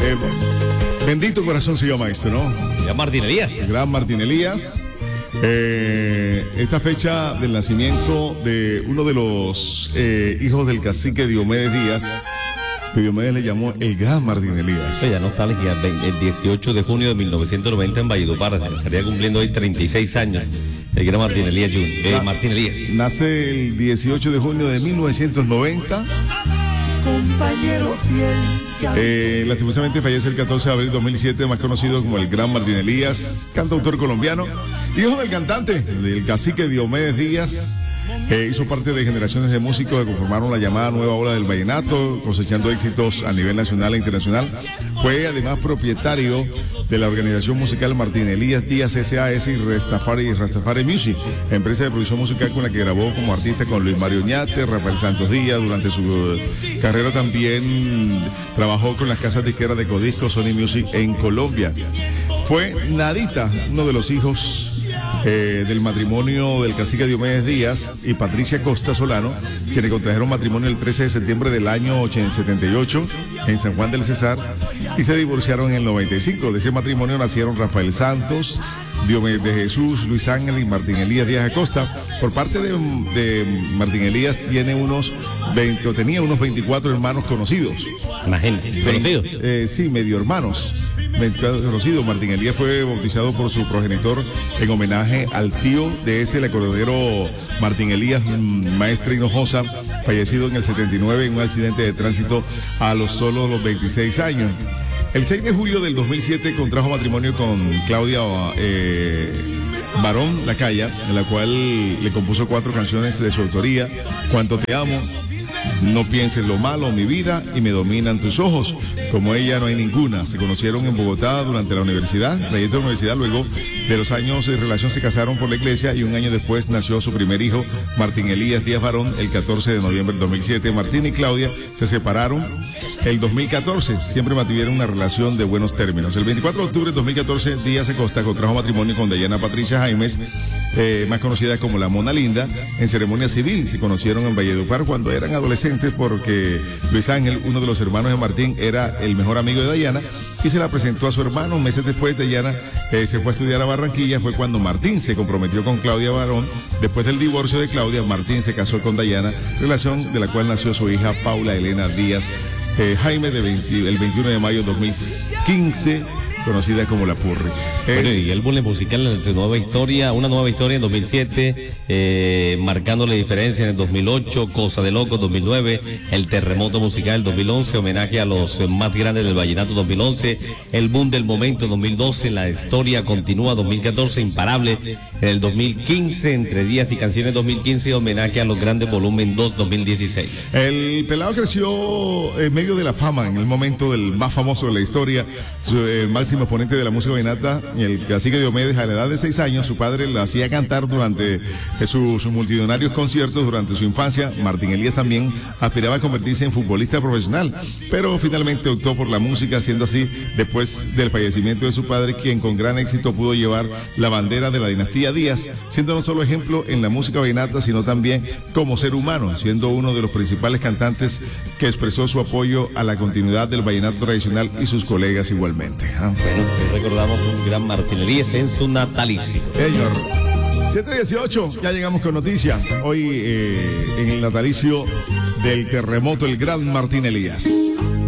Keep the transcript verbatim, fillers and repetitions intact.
Eh, Bendito Corazón se llama esto, ¿no? Ya Martín Elías. El gran Martín Elías. Eh, esta fecha del nacimiento de uno de los eh, hijos del cacique Diomedes Díaz, que Diomedes le llamó el gran Martín Elías. Ya nostalgia, el dieciocho de junio de mil novecientos noventa en Valledupar, estaría cumpliendo hoy treinta y seis años. El gran Martín Elías Junior, eh, Martín Elías. Nace el dieciocho de junio de mil novecientos noventa. Compañero fiel. Eh, lastimosamente fallece el catorce de abril de dos mil siete, más conocido como el gran Martín Elías, cantautor colombiano, hijo del cantante, del cacique Diomedes Díaz. Eh, hizo parte de generaciones de músicos que conformaron la llamada nueva ola del vallenato, cosechando éxitos a nivel nacional e internacional. Fue además propietario de la organización musical Martín Elías Díaz S A S y Rastafari, Rastafari Music, empresa de producción musical con la que grabó como artista con Luis Mario Ñate, Rafael Santos Díaz. Durante su carrera también trabajó con las casas disqueras de Codisco, Sony Music en Colombia. Fue Nadita, uno de los hijos Eh, del matrimonio del cacique Diomedes Díaz y Patricia Costa Solano, quienes contrajeron matrimonio el trece de septiembre del año setenta y ocho en San Juan del Cesar y se divorciaron en el noventa y cinco. De ese matrimonio nacieron Rafael Santos, Diomedes de Jesús, Luis Ángel y Martín Elías Díaz Acosta. Por parte de, de Martín Elías tiene unos veinte, o tenía unos veinticuatro hermanos conocidos. Imagínense, conocidos. Eh, sí, medio hermanos. Conocido. Martín Elías fue bautizado por su progenitor en homenaje al tío de este, el acordeonero Martín Elías, Maestre Hinojosa, fallecido en el setenta y nueve en un accidente de tránsito a los solo los veintiséis años. El seis de julio del dos mil siete contrajo matrimonio con Claudia eh, Barón Lacaya, en la cual le compuso cuatro canciones de su autoría: Cuánto te amo, No pienses lo malo, mi vida, y Me dominan tus ojos. Como ella no hay ninguna. Se conocieron en Bogotá durante la universidad, trayecto de la universidad. Luego de los años de relación se casaron por la iglesia y un año después nació su primer hijo, Martín Elías Díaz Barón, el catorce de noviembre del dos mil siete. Martín y Claudia se separaron el dos mil catorce. Siempre mantuvieron una relación de buenos términos. El veinticuatro de octubre del dos mil catorce, Díaz Acosta contrajo matrimonio con Dayana Patricia Jaimes, eh, más conocida como la Mona Linda, en ceremonia civil. Se conocieron en Valledupar cuando eran adolescentes, porque Luis Ángel, uno de los hermanos de Martín, era el mejor amigo de Dayana y se la presentó a su hermano. Meses después, Dayana eh, se fue a estudiar a Barranquilla. Fue cuando Martín se comprometió con Claudia Barón. Después del divorcio de Claudia, Martín se casó con Dayana, relación de la cual nació su hija Paula Elena Díaz eh, Jaime, de veinte, el veintiuno de mayo de dos mil quince, conocida como La Purri. Bueno, es... y el álbum musical en su nueva historia, una nueva historia en dos mil siete, eh, marcando la diferencia en el dos mil ocho, Cosa de Loco dos mil nueve, El Terremoto Musical dos mil once, homenaje a los más grandes del vallenato dos mil once, El Boom del Momento dos mil doce, La Historia Continúa dos mil catorce, Imparable en el dos mil quince, Entre Días y Canciones dos mil quince, homenaje a los grandes volumen dos dos mil dieciséis. El pelado creció en medio de la fama, en el momento del más famoso de la historia, su, eh, máximo exponente de la música vallenata, el cacique Diomedes. A la edad de seis años, su padre la hacía cantar durante eh, sus, sus multitudinarios conciertos durante su infancia. Martín Elías también aspiraba a convertirse en futbolista profesional, pero finalmente optó por la música, siendo así después del fallecimiento de su padre, quien con gran éxito pudo llevar la bandera de la dinastía Díaz, siendo no solo ejemplo en la música vallenata, sino también como ser humano, siendo uno de los principales cantantes que expresó su apoyo a la continuidad del vallenato tradicional y sus colegas igualmente. ¿Ah? Bueno, recordamos un gran Martín Elías en su natalicio. Señor. siete dieciocho, ya llegamos con noticias. Hoy eh, en el natalicio del terremoto, el gran Martín Elías.